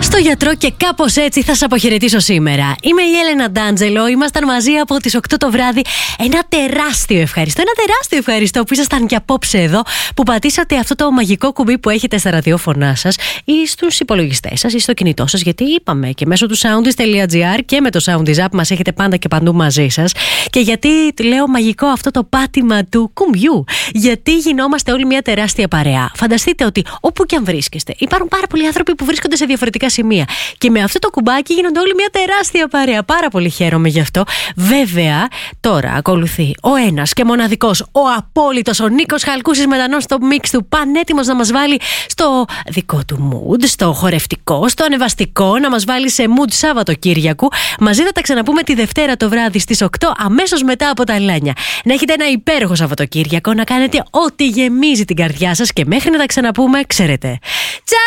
Στο γιατρό και κάπως έτσι θα σας αποχαιρετήσω σήμερα. Είμαι η Έλενα Ντάντζελο, ήμασταν μαζί από τις 8 το βράδυ. Ένα τεράστιο ευχαριστώ που ήσασταν και απόψε εδώ, που πατήσατε αυτό το μαγικό κουμπί που έχετε στα ραδιόφωνά σας ή στους υπολογιστές σας ή στο κινητό σας, γιατί είπαμε και μέσω του soundis.gr και με το Soundis App μας έχετε πάντα και παντού μαζί σας. Και γιατί λέω μαγικό αυτό το πάτημα του κουμπιού? Γιατί γινόμαστε όλοι μια τεράστια παρέα. Φανταστείτε ότι όπου και αν βρίσκεστε, υπάρχουν πάρα πολλοί άνθρωποι που βρίσκονται σε διαφορετικά σημεία. Και με αυτό το κουμπάκι γίνονται όλοι μια τεράστια παρέα. Πάρα πολύ χαίρομαι γι' αυτό. Βέβαια, τώρα ακολουθεί ο ένας και μοναδικός, ο απόλυτος, ο Νίκος Χαλκούσης με τα non-stop mix του, πανέτοιμος να μας βάλει στο δικό του mood, στο χορευτικό, στο ανεβαστικό, να μας βάλει σε mood Σαββατοκύριακου. Μαζί θα τα ξαναπούμε τη Δευτέρα το βράδυ στις 8, αμέσως μετά από τα Λάνια. Να έχετε ένα υπέροχο Σαββατοκύριακο, να κάνετε ό,τι γεμίζει την καρδιά σας και μέχρι να τα ξαναπούμε, ξέρετε.